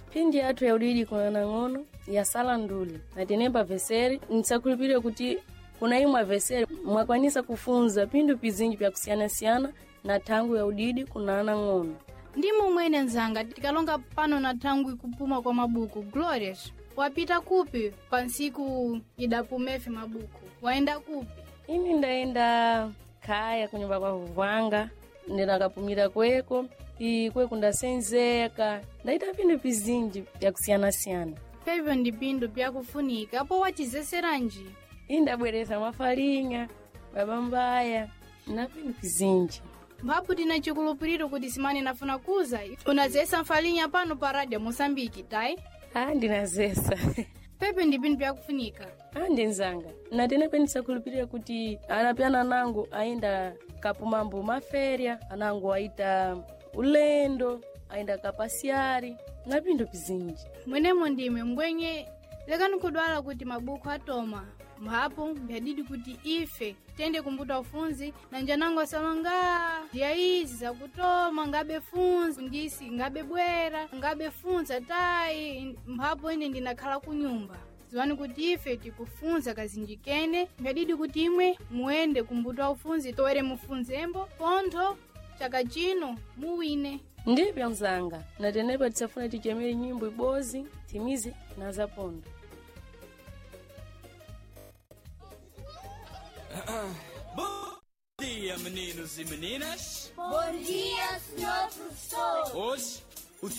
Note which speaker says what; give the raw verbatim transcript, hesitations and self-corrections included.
Speaker 1: Pindi yathu ya udidi kuna ng'ono ya sala nduli. Na tenemba veseri, nitsakulipire kuti kuna imwa veseri mwakwanisa kufunza pindu pizinji pya kusiyana-siyana na tangu ya udidi kuna ng'ono.
Speaker 2: Ndimo mwene nzanga tikalonga pano na tangu kupuma kwa mabuku. Glorious, wapita kupi pa nsiku idapumefe mabuku? Waenda kupi?
Speaker 1: Imi ndaenda kaya kunyumba kwa vuvanga, ndinakapumira kweko, ikwe kundasenzeka, ndaita pindu pizinji pya kusiyana-siyana.
Speaker 2: Pevyo ndi pindu pya kufunika, apo wachizeseranji?
Speaker 1: Indabwereza mafalinga, babambaya, na pindu pizinji.
Speaker 2: Mbapu tina chikulupiriro kuti simani nafuna kuza. Unazesa mfalinya pano pa radio Mosambiki, tai?
Speaker 1: Ah, ndinazesa.
Speaker 2: Pepe ndi pindu pya kufunika.
Speaker 1: Ah, ndinzanga. Na tene penisa kulupirira kuti anapiana nangu ainda kapumambo maferia, anangu aita ulendo, ainda kapasiari, na pindu pizinji.
Speaker 2: Mwenemo ndime mbwenye, lekani kudwala kuti mabuku atoma. Mbapo mbiadidi kuti ife tende kumbuta ufunzi na njanangu asamanga ya hizi za kutoma ngabe funzi ndisi ngabe bwera ngabe funza tai. Mbapo ine ndinakhala kunyumba ziwani kuti ife tikufunza kazinjikene mbiadidi kuti imwe muende kumbuta ufunzi toere mufunzembo pontho chaka chino muwine.
Speaker 1: Ndipya mzanga na tenepa tisafuna tichemere nyimbo ibozi timize na zapondo.
Speaker 3: Bom dia, meninos e meninas.
Speaker 4: Bom dia, senhor professor.
Speaker 3: Hoje